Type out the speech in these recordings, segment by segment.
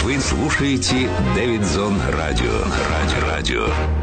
Вы слушаете Дэвидсон Радио.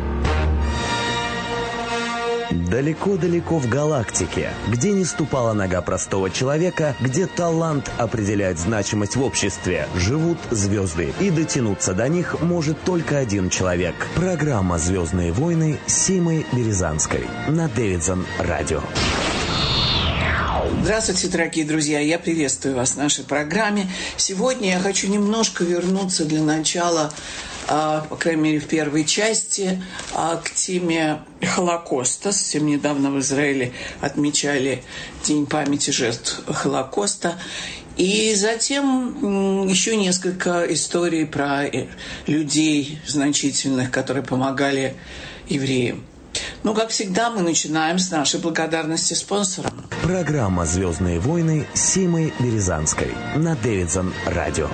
Далеко-далеко в галактике, где не ступала нога простого человека, где талант определяет значимость в обществе, живут звезды. И дотянуться до них может только один человек. Программа «Звездные войны» с Симой Березанской на Дэвидсон Радио. Здравствуйте, дорогие друзья! Я приветствую вас в нашей программе. Сегодня я хочу немножко вернуться для начала, по крайней мере, в первой части, к теме Холокоста. Совсем недавно в Израиле отмечали День памяти жертв Холокоста. И затем еще несколько историй про людей значительных, которые помогали евреям. Ну, как всегда, мы начинаем с нашей благодарности спонсорам. Программа «Звездные войны» с Симой Березанской на Дэвидсон Радио.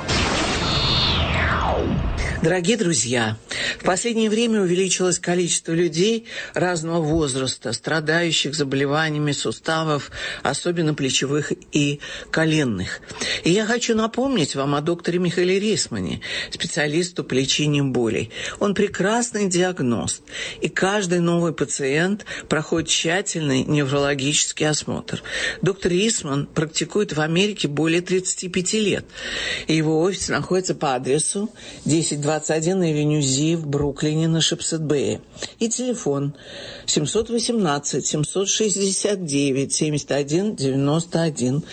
Дорогие друзья, в последнее время увеличилось количество людей разного возраста, страдающих заболеваниями суставов, особенно плечевых и коленных. И я хочу напомнить вам о докторе Михаиле Рисмане, специалисту по лечению болей. Он прекрасный диагност, и каждый новый пациент проходит тщательный неврологический осмотр. Доктор Рисман практикует в Америке более 35 лет, и его офис находится по адресу 1021 Авеню Зи в Бруклине на Шипсет-Бэе. И телефон 718-769-71-91,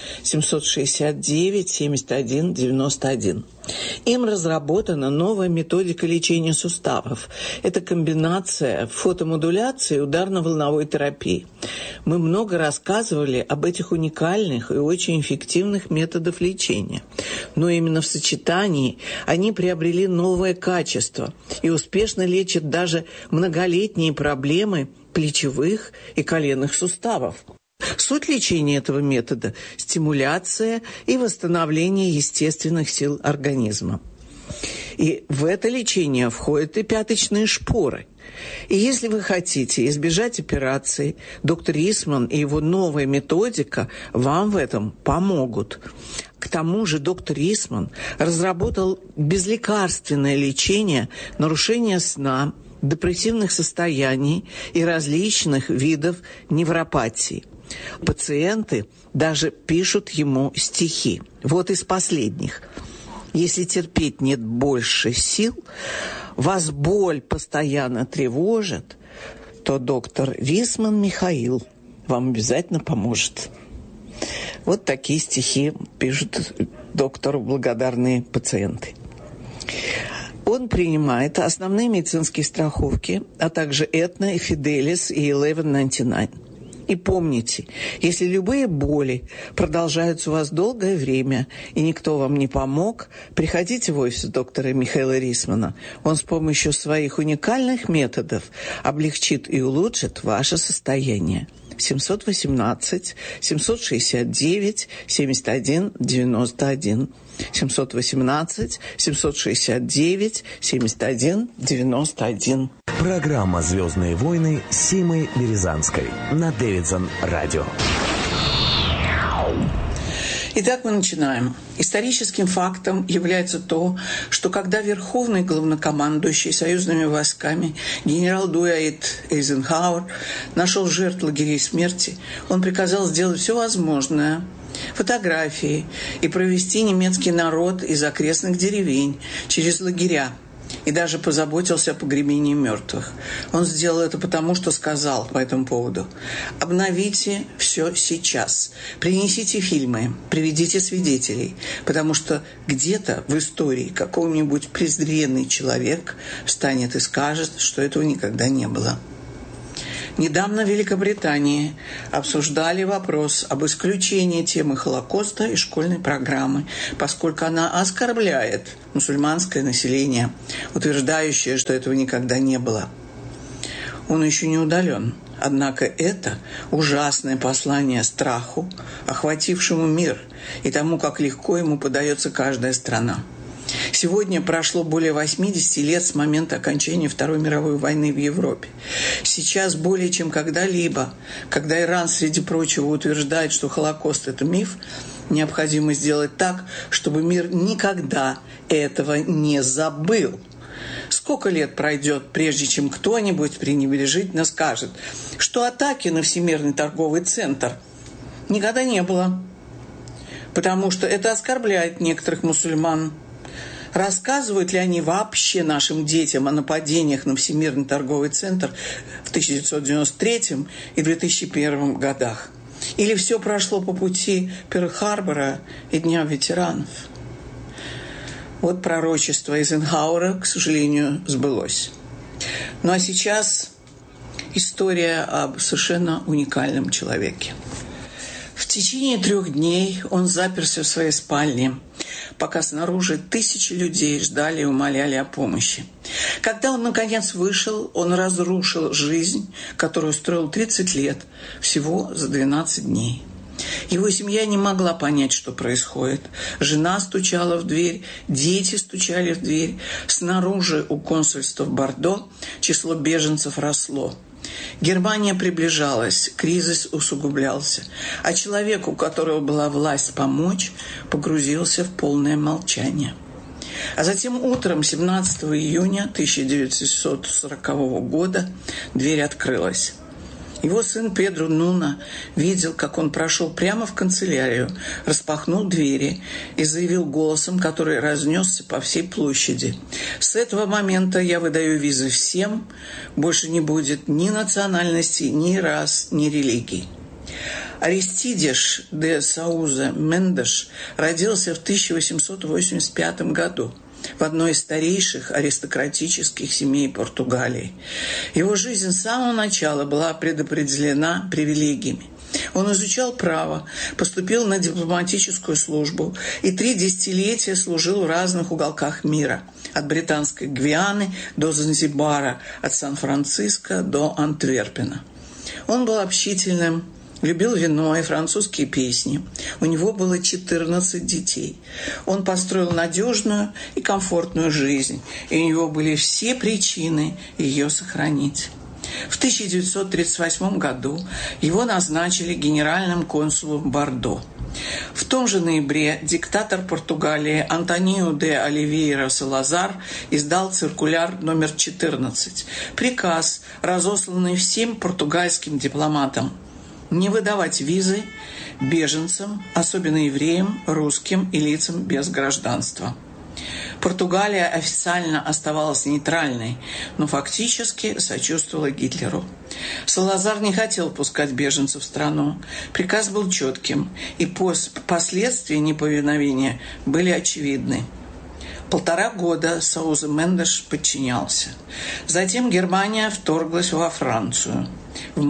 769-71-91. Им разработана новая методика лечения суставов. Это комбинация фотомодуляции и ударно-волновой терапии. Мы много рассказывали об этих уникальных и очень эффективных методах лечения. Но именно в сочетании они приобрели новое качество и успешно лечат даже многолетние проблемы плечевых и коленных суставов. Суть лечения этого метода – стимуляция и восстановление естественных сил организма. И в это лечение входят и пяточные шпоры. И если вы хотите избежать операции, доктор Рисман и его новая методика вам в этом помогут. К тому же доктор Рисман разработал безлекарственное лечение нарушения сна, депрессивных состояний и различных видов невропатии. Пациенты даже пишут ему стихи. Вот из последних. «Если терпеть нет больше сил, вас боль постоянно тревожит, то доктор Рисман Михаил вам обязательно поможет». Вот такие стихи пишут доктору благодарные пациенты. Он принимает основные медицинские страховки, а также Aetna, Fidelis и 1199. И помните, если любые боли продолжаются у вас долгое время, и никто вам не помог, приходите в офис доктора Михаила Рисмана. Он с помощью своих уникальных методов облегчит и улучшит ваше состояние. 718-769-71-91. 718-769-71-91. Программа «Звездные войны» с Симой Березанской на Дэвидсон Радио. Итак, мы начинаем. Историческим фактом является то, что когда верховный главнокомандующий союзными войсками генерал Дуайт Эйзенхауэр нашел жертв лагерей смерти, он приказал сделать все возможное, фотографии, и провести немецкий народ из окрестных деревень через лагеря, и даже позаботился о погребении мертвых. Он сделал это потому, что сказал по этому поводу: «Обновите все сейчас, принесите фильмы, приведите свидетелей, потому что где-то в истории какой-нибудь презренный человек встанет и скажет, что этого никогда не было». Недавно в Великобритании обсуждали вопрос об исключении темы Холокоста из школьной программы, поскольку она оскорбляет мусульманское население, утверждающее, что этого никогда не было. Он еще не удален. Однако это ужасное послание страху, охватившему мир, и тому, как легко ему подается каждая страна. Сегодня прошло более 80 лет с момента окончания Второй мировой войны в Европе. Сейчас более чем когда-либо, когда Иран, среди прочего, утверждает, что Холокост – это миф, необходимо сделать так, чтобы мир никогда этого не забыл. Сколько лет пройдет, прежде чем кто-нибудь пренебрежительно скажет, что атаки на Всемирный торговый центр никогда не было, потому что это оскорбляет некоторых мусульман. Рассказывают ли они вообще нашим детям о нападениях на Всемирный торговый центр в 1993 и 2001 годах? Или все прошло по пути Перл-Харбора и Дня ветеранов? Вот пророчество Эйзенхауэра, к сожалению, сбылось. Ну а сейчас история об совершенно уникальном человеке. В течение 3 дней он заперся в своей спальне, пока снаружи тысячи людей ждали и умоляли о помощи. Когда он, наконец, вышел, он разрушил жизнь, которую строил 30 лет, всего за 12 дней. Его семья не могла понять, что происходит. Жена стучала в дверь, дети стучали в дверь. Снаружи у консульства в Бордо число беженцев росло. Германия приближалась, кризис усугублялся, а человек, у которого была власть помочь, погрузился в полное молчание. А затем утром 17 июня 1940 года дверь открылась. Его сын Педро Нуна видел, как он прошел прямо в канцелярию, распахнул двери и заявил голосом, который разнесся по всей площади: «С этого момента я выдаю визы всем, больше не будет ни национальности, ни рас, ни религий». Аристидеш де Сауза Мендеш родился в 1885 году в одной из старейших аристократических семей Португалии. Его жизнь с самого начала была предопределена привилегиями. Он изучал право, поступил на дипломатическую службу и 3 десятилетия служил в разных уголках мира, от Британской Гвианы до Занзибара, от Сан-Франциско до Антверпена. Он был общительным, любил вино и французские песни. У него было 14 детей. Он построил надежную и комфортную жизнь, и у него были все причины ее сохранить. В 1938 году его назначили генеральным консулом в Бордо. В том же ноябре диктатор Португалии Антонио де Оливейра Салазар издал циркуляр номер 14, приказ, разосланный всем португальским дипломатам, не выдавать визы беженцам, особенно евреям, русским и лицам без гражданства. Португалия официально оставалась нейтральной, но фактически сочувствовала Гитлеру. Салазар не хотел пускать беженцев в страну. Приказ был четким, и последствия неповиновения были очевидны. 1,5 года Сауза Мендеш подчинялся. Затем Германия вторглась во Францию. В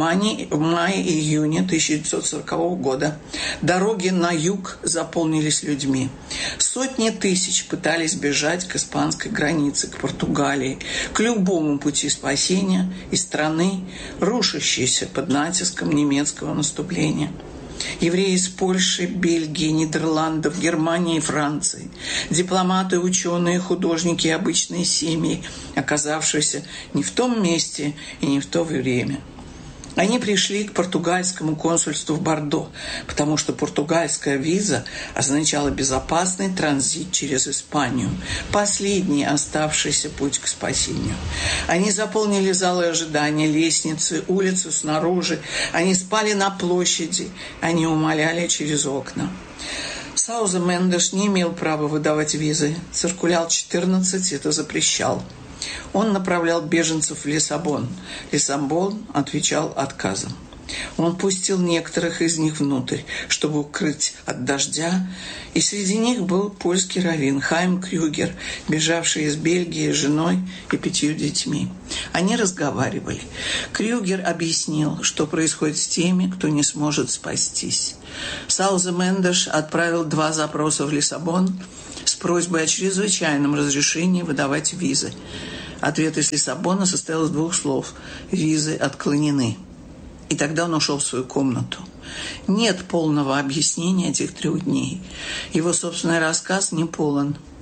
мае-июне 1940 года дороги на юг заполнились людьми. Сотни тысяч пытались бежать к испанской границе, к Португалии, к любому пути спасения из страны, рушащейся под натиском немецкого наступления. Евреи из Польши, Бельгии, Нидерландов, Германии и Франции, дипломаты, ученые, художники и обычные семьи, оказавшиеся не в том месте и не в то время. Они пришли к португальскому консульству в Бордо, потому что португальская виза означала безопасный транзит через Испанию, последний оставшийся путь к спасению. Они заполнили залы ожидания, лестницы, улицу снаружи, они спали на площади, они умоляли через окна. Сауза Мендеш не имел права выдавать визы. Циркуляр 14 это запрещал. Он направлял беженцев в Лиссабон. Лиссабон отвечал отказом. Он пустил некоторых из них внутрь, чтобы укрыть от дождя, и среди них был польский раввин Хайм Крюгер, бежавший из Бельгии с женой и 5 детьми. Они разговаривали. Крюгер объяснил, что происходит с теми, кто не сможет спастись. Сауза Мендеш отправил 2 запроса в Лиссабон с просьбой о чрезвычайном разрешении выдавать визы. Ответ из Лиссабона состоял из 2 слов: «Визы отклонены». И тогда он ушел в свою комнату. Нет полного объяснения этих 3 дней. Его собственный рассказ не полон.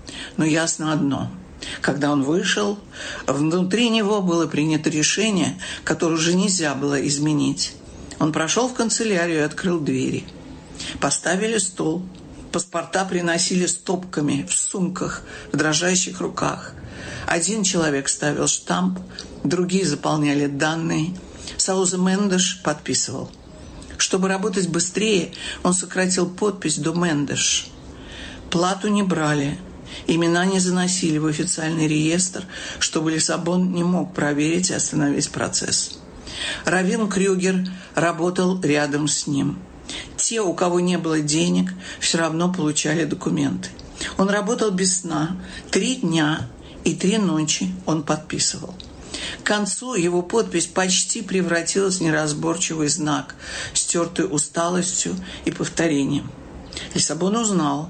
Но ясно одно. Когда он вышел, внутри него было принято решение, которое уже нельзя было изменить. Он прошел в канцелярию и открыл двери. Поставили стол. Паспорта приносили стопками, в сумках, в дрожащих руках. Один человек ставил штамп, другие заполняли данные. Сауза Мендеш подписывал. Чтобы работать быстрее, он сократил подпись до Мендеш. Плату не брали, имена не заносили в официальный реестр, чтобы Лиссабон не мог проверить и остановить процесс. Равин Крюгер работал рядом с ним. Те, у кого не было денег, все равно получали документы. Он работал без сна. 3 дня и 3 ночи он подписывал. К концу его подпись почти превратилась в неразборчивый знак, стертый усталостью и повторением. Лиссабон узнал.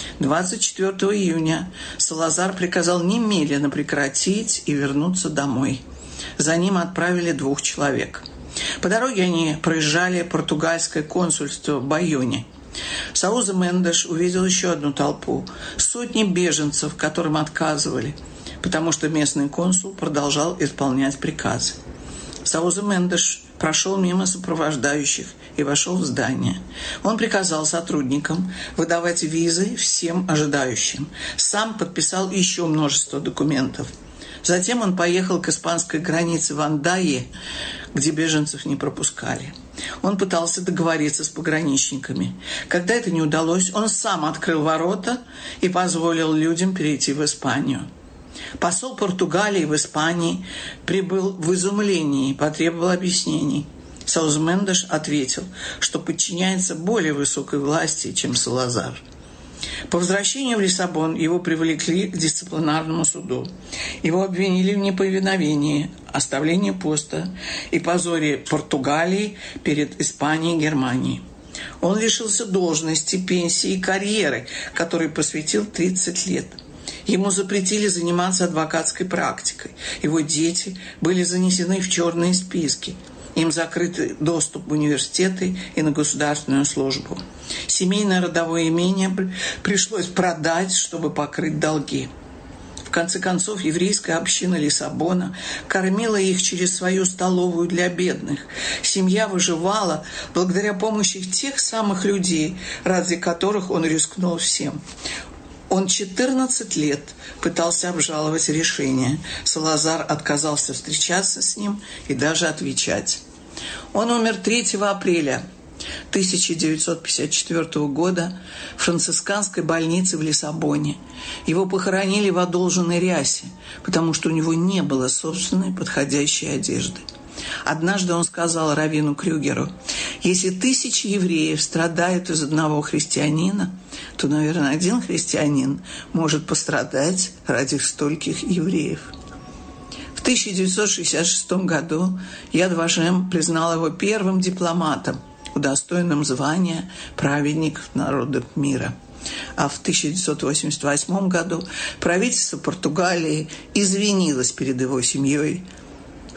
24 июня Салазар приказал немедленно прекратить и вернуться домой. За ним отправили 2 человек. По дороге они проезжали португальское консульство в Байоне. Сауза Мендеш увидел еще одну толпу. Сотни беженцев, которым отказывали, потому что местный консул продолжал исполнять приказы. Сауза Мендеш прошел мимо сопровождающих и вошел в здание. Он приказал сотрудникам выдавать визы всем ожидающим. Сам подписал еще множество документов. Затем он поехал к испанской границе в Андайе, где беженцев не пропускали. Он пытался договориться с пограничниками. Когда это не удалось, он сам открыл ворота и позволил людям перейти в Испанию. Посол Португалии в Испании прибыл в изумлении и потребовал объяснений. Сауза Мендеш ответил, что подчиняется более высокой власти, чем Салазар. По возвращению в Лиссабон его привлекли к дисциплинарному суду. Его обвинили в неповиновении, оставлении поста и позоре Португалии перед Испанией и Германией. Он лишился должности, пенсии и карьеры, которой посвятил 30 лет. Ему запретили заниматься адвокатской практикой. Его дети были занесены в черные списки. Им закрыт доступ в университеты и на государственную службу. Семейное родовое имение пришлось продать, чтобы покрыть долги. В конце концов, еврейская община Лиссабона кормила их через свою столовую для бедных. Семья выживала благодаря помощи тех самых людей, ради которых он рискнул всем. Он 14 лет пытался обжаловать решение. Салазар отказался встречаться с ним и даже отвечать. Он умер 3 апреля 1954 года в францисканской больнице в Лиссабоне. Его похоронили в одолженной рясе, потому что у него не было собственной подходящей одежды. Однажды он сказал раввину Крюгеру: «Если 1000 евреев страдают из одного христианина, то, наверное, один христианин может пострадать ради стольких евреев». В 1966 году Яд Вашем признал его первым дипломатом, удостоенным звания праведник народов мира. А в 1988 году правительство Португалии извинилось перед его семьей. В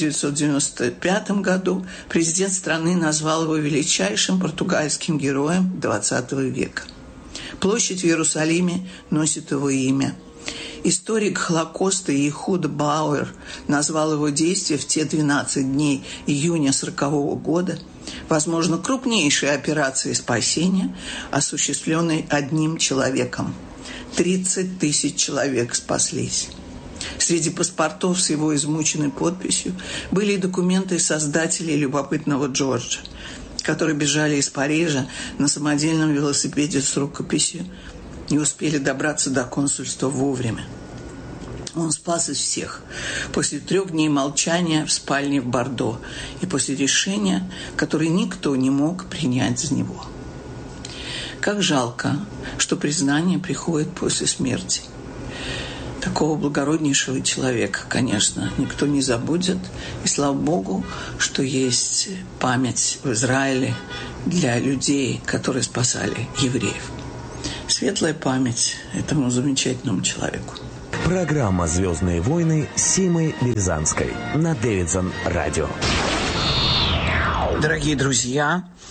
1995 году президент страны назвал его величайшим португальским героем XX века. Площадь в Иерусалиме носит его имя. Историк Холокоста Ихуда Бауэр назвал его действия в те 12 дней июня 1940 года, возможно, крупнейшей операцией спасения, осуществленной одним человеком. 30 000 человек спаслись. Среди паспортов с его измученной подписью были и документы создателей любопытного Джорджа, которые бежали из Парижа на самодельном велосипеде с рукописью, не успели добраться до консульства вовремя. Он спас из всех после 3 дней молчания в спальне в Бордо и после решения, которое никто не мог принять за него. Как жалко, что признание приходит после смерти. Такого благороднейшего человека, конечно, никто не забудет. И слава Богу, что есть память в Израиле для людей, которые спасали евреев. Светлая память этому замечательному человеку. Программа «Звездные войны» с Симой Берзанской на Дэвидсон Радио. Дорогие друзья,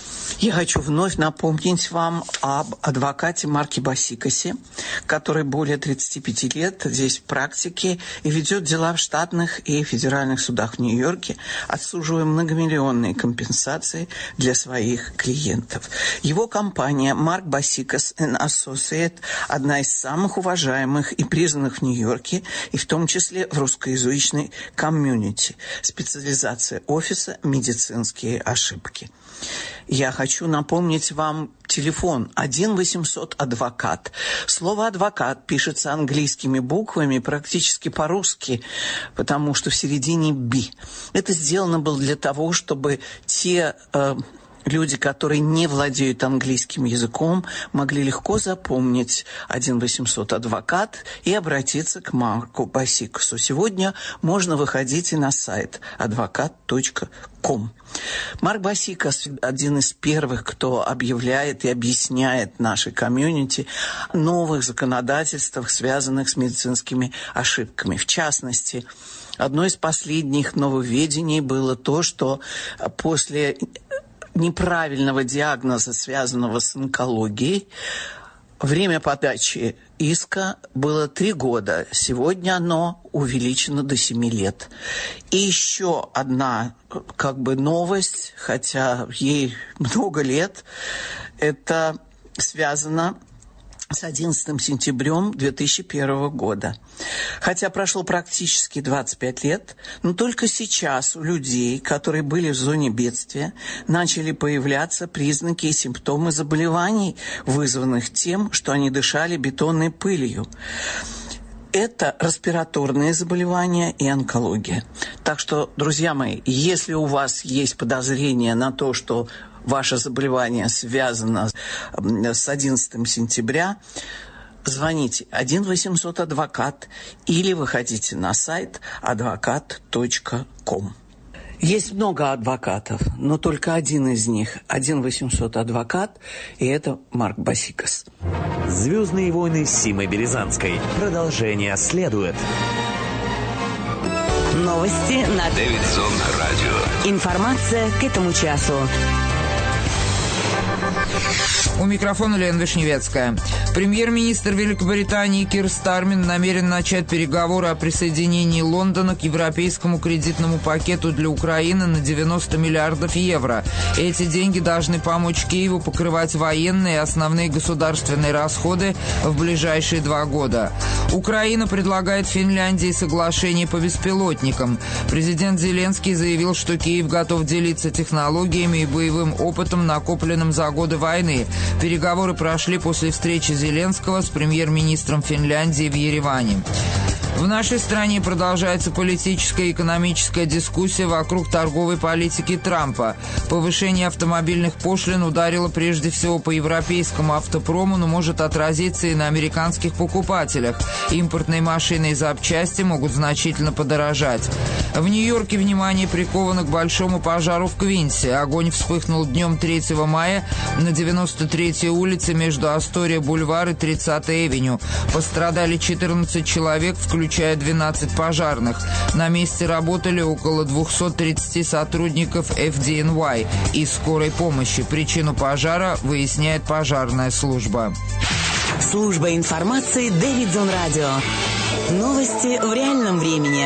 Я хочу вновь напомнить вам об адвокате Марке Басикасе, который более 35 лет здесь в практике и ведет дела в штатных и федеральных судах в Нью-Йорке, отсуживая многомиллионные компенсации для своих клиентов. Его компания Mark Basikas & Associates одна из самых уважаемых и признанных в Нью-Йорке, и в том числе в русскоязычной комьюнити. Специализация офиса «Медицинские ошибки». Я хочу напомнить вам телефон 1-800-адвокат. Слово «адвокат» пишется английскими буквами, практически по-русски, потому что в середине «би». Это сделано было для того, чтобы те люди, которые не владеют английским языком, могли легко запомнить 1-800-адвокат и обратиться к Марку Басикасу. Сегодня можно выходить и на сайт advocat.com. Марк Басикас один из первых, кто объявляет и объясняет нашей комьюнити о новых законодательствах, связанных с медицинскими ошибками. В частности, одно из последних нововведений было то, что после неправильного диагноза, связанного с онкологией, время подачи иска было 3 года. Сегодня оно увеличено до 7 лет. И еще одна новость, хотя ей много лет, это связано с 11 сентябрем 2001 года. Хотя прошло практически 25 лет, но только сейчас у людей, которые были в зоне бедствия, начали появляться признаки и симптомы заболеваний, вызванных тем, что они дышали бетонной пылью. Это респираторные заболевания и онкология. Так что, друзья мои, если у вас есть подозрение на то, что ваше заболевание связано с 11 сентября, звоните 1-800-адвокат или выходите на сайт advocat.com. Есть много адвокатов, но только один из них, 1-800-адвокат, и это Марк Басикас. «Звездные войны» с Симой Березанской. Продолжение следует. Новости на Дэвидсон Радио. Информация к этому часу. У микрофона Лена Вишневецкая. Премьер-министр Великобритании Кир Стармер намерен начать переговоры о присоединении Лондона к европейскому кредитному пакету для Украины на 90 миллиардов евро. Эти деньги должны помочь Киеву покрывать военные и основные государственные расходы в ближайшие 2 года. Украина предлагает Финляндии соглашение по беспилотникам. Президент Зеленский заявил, что Киев готов делиться технологиями и боевым опытом, накопленным за годы войны. Переговоры прошли после встречи Зеленского с премьер-министром Финляндии в Ереване. В нашей стране продолжается политическая и экономическая дискуссия вокруг торговой политики Трампа. Повышение автомобильных пошлин ударило прежде всего по европейскому автопрому, но может отразиться и на американских покупателях. Импортные машины и запчасти могут значительно подорожать. В Нью-Йорке внимание приковано к большому пожару в Квинсе. Огонь вспыхнул днем 3 мая на 93-й улице между Астория-бульвар и 30-й авеню. Пострадали 14 человек, включая 12 пожарных. На месте работали около 230 сотрудников FDNY и скорой помощи. Причину пожара выясняет пожарная служба. Служба информации Дэвидсон Радио. Новости в реальном времени.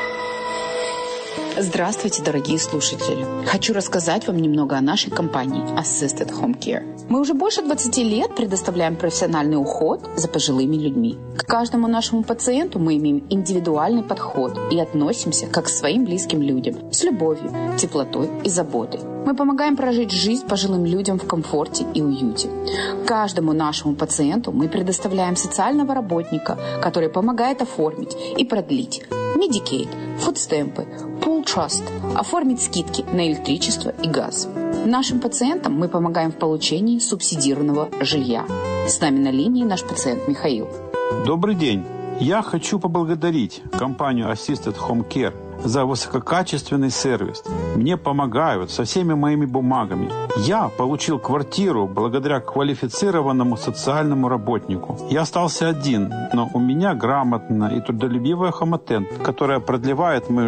Здравствуйте, дорогие слушатели! Хочу рассказать вам немного о нашей компании Assisted Home Care. Мы уже больше 20 лет предоставляем профессиональный уход за пожилыми людьми. К каждому нашему пациенту мы имеем индивидуальный подход и относимся как к своим близким людям, с любовью, теплотой и заботой. Мы помогаем прожить жизнь пожилым людям в комфорте и уюте. Каждому нашему пациенту мы предоставляем социального работника, который помогает оформить и продлить Medicaid, фудстемпы, Pool Trust, оформить скидки на электричество и газ. Нашим пациентам мы помогаем в получении субсидированного жилья. С нами на линии наш пациент Михаил. Добрый день. Я хочу поблагодарить компанию Assisted Home Care за высококачественный сервис. Мне помогают со всеми моими бумагами. Я получил квартиру благодаря квалифицированному социальному работнику. Я остался один, но у меня грамотная и трудолюбивая хоматент, которая продлевает мою